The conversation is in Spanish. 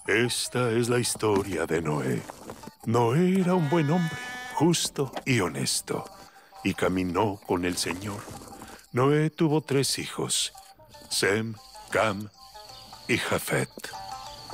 Esta es la historia de Noé. Noé era un buen hombre, justo y honesto, y caminó con el Señor. Noé tuvo 3 hijos, Sem, Cam y Jafet.